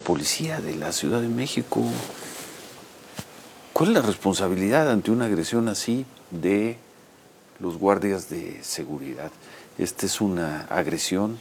policía de la Ciudad de México. ¿Cuál es la responsabilidad ante una agresión así de los guardias de seguridad? Esta es una agresión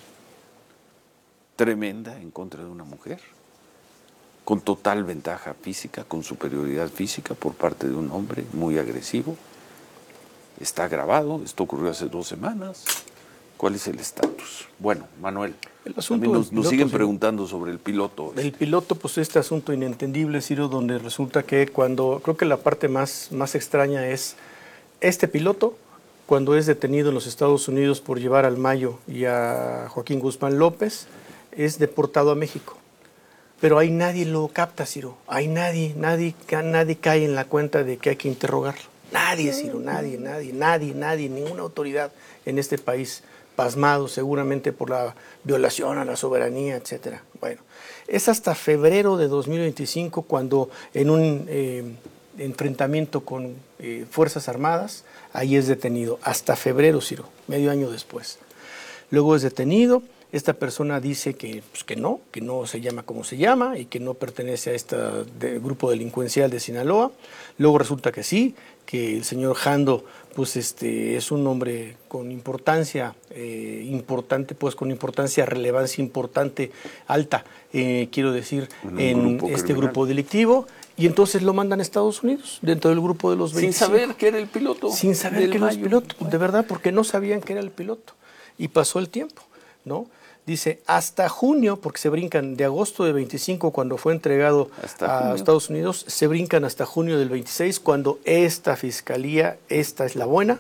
tremenda en contra de una mujer, con total ventaja física, con superioridad física por parte de un hombre muy agresivo. Está grabado, esto ocurrió hace 2 semanas. ¿Cuál es el estatus? Bueno, Manuel, el asunto nos siguen preguntando sobre el piloto. El piloto, pues este asunto inentendible, Ciro, donde resulta que creo que la parte más extraña es este piloto, cuando es detenido en los Estados Unidos por llevar al Mayo y a Joaquín Guzmán López, es deportado a México. Pero ahí nadie lo capta, Ciro. Ahí nadie cae en la cuenta de que hay que interrogarlo. Nadie, Ciro, nadie, ninguna autoridad en este país, pasmado seguramente por la violación a la soberanía, etcétera. Bueno, es hasta febrero de 2025 cuando en un enfrentamiento con Fuerzas Armadas, ahí es detenido. Hasta febrero, Ciro, medio año después. Luego es detenido. Esta persona dice que no se llama como se llama y que no pertenece a este grupo delincuencial de Sinaloa. Luego resulta que sí, que el señor Jando pues es un hombre con importancia importante, pues con importancia, relevancia importante, alta, quiero decir, en este grupo delictivo. Y entonces lo mandan a Estados Unidos, dentro del grupo de los 25. Sin saber que era el piloto. Sin saber que era el piloto, de verdad, porque no sabían que era el piloto. Y pasó el tiempo, ¿no? Dice, hasta junio, porque se brincan de agosto de 25, cuando fue entregado a Estados Unidos, se brincan hasta junio del 26, cuando esta fiscalía, esta es la buena,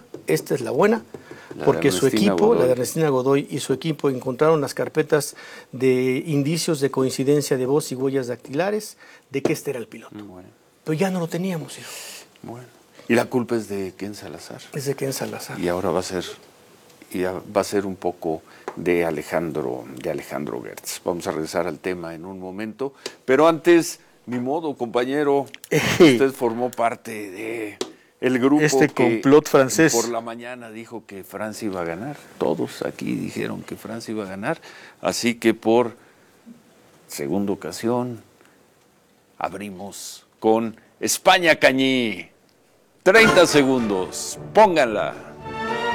porque su equipo, la de Ernestina Godoy y su equipo, encontraron las carpetas de indicios de coincidencia de voz y huellas dactilares de que este era el piloto. Bueno. Pero ya no lo teníamos, hijo. Bueno. Y la culpa es de Ken Salazar. Es de Ken Salazar. Y ahora va a ser un poco de Alejandro Gertz. Vamos a regresar al tema en un momento, pero antes, ni modo, compañero, usted formó parte de el grupo complot francés. Por la mañana dijo que Francia iba a ganar. Todos aquí dijeron que Francia iba a ganar, así que por segunda ocasión abrimos con España Cañí. 30 segundos, pónganla.